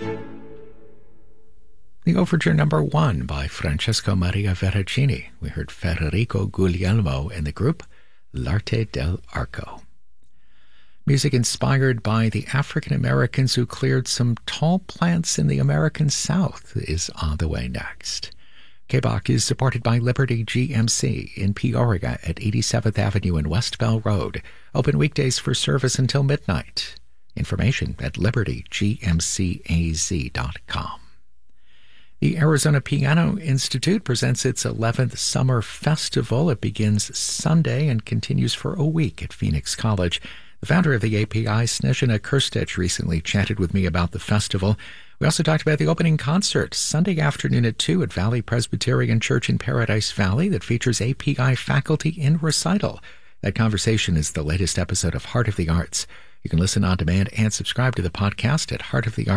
The Overture Number 1 by Francesco Maria Veracini. We heard Federico Guglielmo and the group L'Arte dell'Arco. Music inspired by the African Americans who cleared some tall plants in the American South is on the way next. KBOC is supported by Liberty GMC in Peoria at 87th Avenue and West Bell Road. Open weekdays for service until midnight. Information at libertygmcaz.com. The Arizona Piano Institute presents its 11th Summer Festival. It begins Sunday and continues for a week at Phoenix College. The founder of the API, Snezhina Krstich, recently chatted with me about the festival. We also talked about the opening concert Sunday afternoon at 2 at Valley Presbyterian Church in Paradise Valley that features API faculty in recital. That conversation is the latest episode of Heart of the Arts. You can listen on demand and subscribe to the podcast at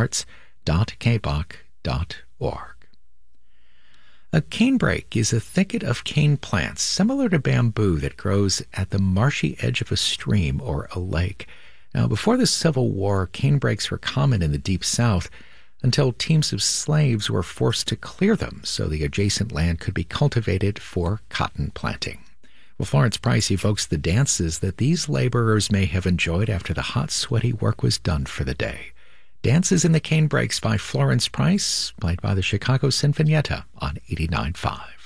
heartofthearts.kboc.org. A canebrake is a thicket of cane plants similar to bamboo that grows at the marshy edge of a stream or a lake. Now, before the Civil War, canebrakes were common in the Deep South until teams of slaves were forced to clear them so the adjacent land could be cultivated for cotton planting. Well, Florence Price evokes the dances that these laborers may have enjoyed after the hot, sweaty work was done for the day. Dances in the Canebrakes by Florence Price, played by the Chicago Sinfonietta on 89.5.